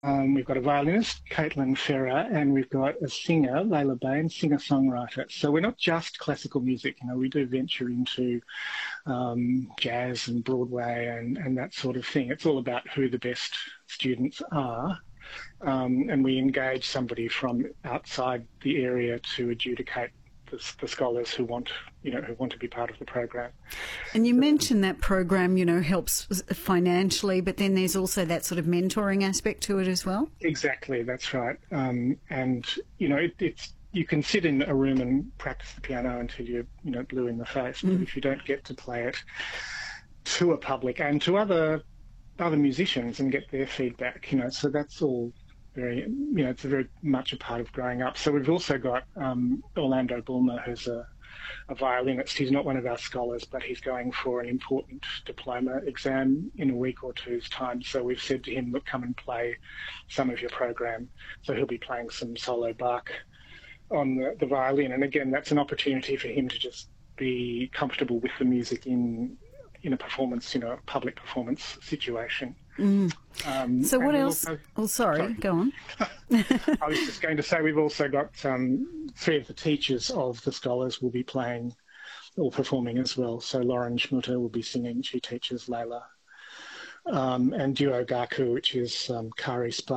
We've got a violinist, Caitlin Ferrer, and we've got a singer, Layla Bain, singer-songwriter. So we're not just classical music, we do venture into jazz and Broadway and that sort of thing. It's all about who the best students are. And we engage somebody from outside the area to adjudicate the scholars who want to be part of the program. And you mentioned that program, helps financially, but then there's also that sort of mentoring aspect to it as well. Exactly, that's right. It's you can sit in a room and practice the piano until you're blue in the face, but if you don't get to play it to a public and to other musicians and get their feedback, so that's all very, it's very much a part of growing up. So we've also got Orlando Bulmer, who's a violinist. He's not one of our scholars, but he's going for an important diploma exam in a week or two's time. So we've said to him, look, come and play some of your program. So he'll be playing some solo Bach on the violin. And again, that's an opportunity for him to just be comfortable with the music in a performance, a public performance situation. So what else? Sorry, go on. I was just going to say we've also got 3 of the teachers of the scholars will be playing or performing as well. So Lauren Schmutter will be singing. She teaches Layla. And Duo Gaku, which is Kari Spa.